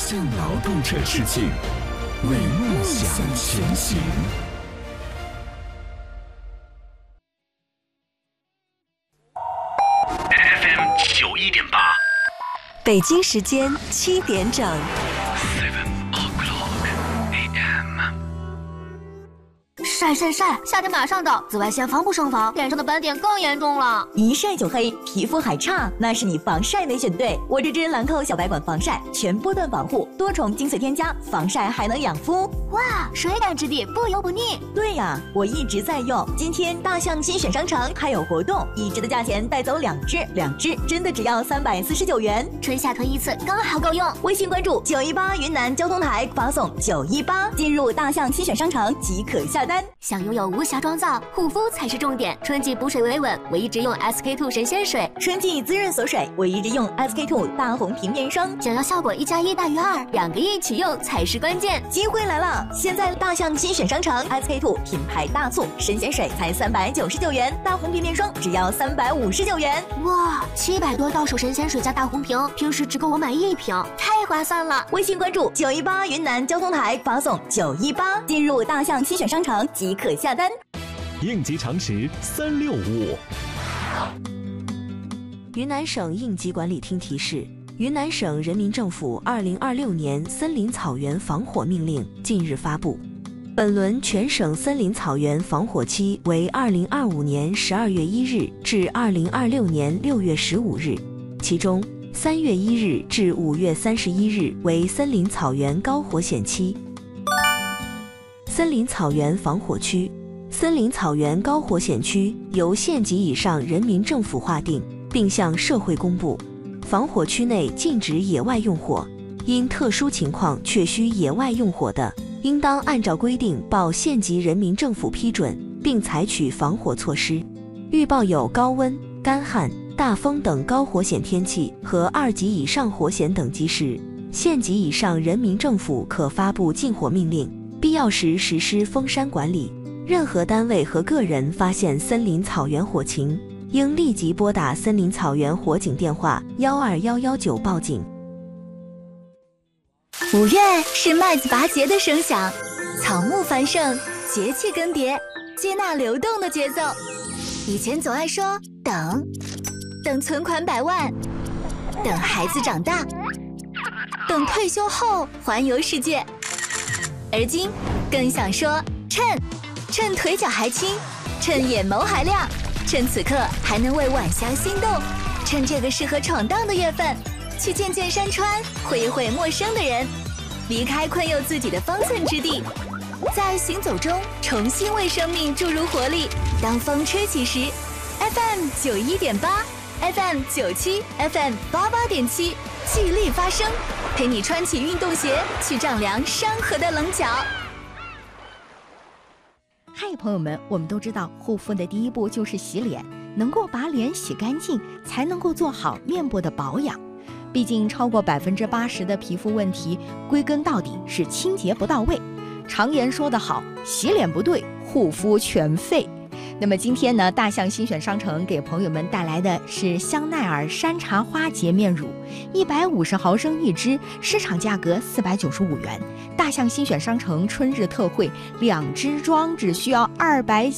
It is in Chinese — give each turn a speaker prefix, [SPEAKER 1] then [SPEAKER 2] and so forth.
[SPEAKER 1] 向劳动者致敬，为梦想前行。
[SPEAKER 2] FM 91.8，
[SPEAKER 3] 北京时间7点整。
[SPEAKER 4] 晒晒晒！夏天马上到，紫外线防不胜防，脸上的斑点更严重了。
[SPEAKER 5] 一晒就黑，皮肤还差，那是你防晒没选对。我这支兰蔻小白管防晒，全波段保护，多重精粹添加，防晒还能养肤。
[SPEAKER 4] 哇，水感质地，不油不腻。
[SPEAKER 5] 对呀，我一直在用。今天大象新选商城还有活动，1支的价钱带走2支，2支真的只要349元，
[SPEAKER 4] 春夏推一次，刚好够用。
[SPEAKER 5] 微信关注918云南交通台，发送918，进入大象新选商城即可下单。
[SPEAKER 4] 想拥有无瑕妆造，护肤才是重点。春季补水维稳，我一直用 SK2 神仙水；
[SPEAKER 5] 春季滋润锁水，我一直用 SK2 大红瓶面霜。
[SPEAKER 4] 想要效果1+1大于2，2个一起用才是关键。
[SPEAKER 5] 机会来了！现在大象新选商城 SK2 品牌大促，神仙水才399元，大红瓶面霜只要359元。
[SPEAKER 4] 哇，700多到手神仙水加大红瓶，平时只够我买1瓶，太划算了。
[SPEAKER 5] 微信关注918云南交通台，发送918，进入大象新选商城即可下单。
[SPEAKER 1] 应急常识365。
[SPEAKER 3] 云南省应急管理厅提示：云南省人民政府2026年森林草原防火命令近日发布，本轮全省森林草原防火期为2025年12月1日至2026年6月15日，其中3月1日至5月31日为森林草原高火险期。森林草原防火区，森林草原高火险区由县级以上人民政府划定，并向社会公布。防火区内禁止野外用火，因特殊情况确需野外用火的，应当按照规定报县级人民政府批准，并采取防火措施。预报有高温、干旱、大风等高火险天气和2级以上火险等级时，县级以上人民政府可发布禁火命令，必要时实施封山管理。任何单位和个人发现森林草原火情，应立即拨打森林草原火警电话12119报警。
[SPEAKER 4] 5月是麦子拔节的声响，草木繁盛，节气更迭，接纳流动的节奏。以前总爱说等存款100万，等孩子长大，等退休后环游世界。而今更想说趁腿脚还轻，趁眼眸还亮，趁此刻还能为晚霞心动，趁这个适合闯荡的月份，去见见山川，会一会陌生的人，离开困囿自己的方寸之地，在行走中重新为生命注入活力。当风吹起时 ，FM 91.8 ，FM 97 ，FM 88.7，聚力发声，陪你穿起运动鞋，去丈量山河的棱角。
[SPEAKER 6] 嗨，朋友们，我们都知道护肤的第一步就是洗脸，能够把脸洗干净，才能够做好面部的保养。毕竟超过80%的皮肤问题，归根到底是清洁不到位。常言说得好，洗脸不对，护肤全废。那么今天呢，大象新选商城给朋友们带来的是香奈儿山茶花洁面乳，150毫升1支，市场价格495元。大象新选商城春日特惠，2支装只需要290